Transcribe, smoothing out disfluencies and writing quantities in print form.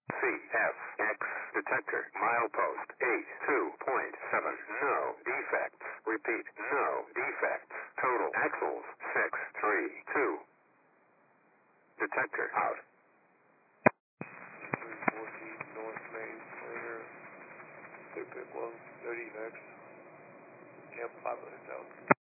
CFX detector milepost 82.7. No defects. Repeat, no defects. Total axles 632. Detector out. 314 North Main, clear. Pick 130 next. Camp 500,000.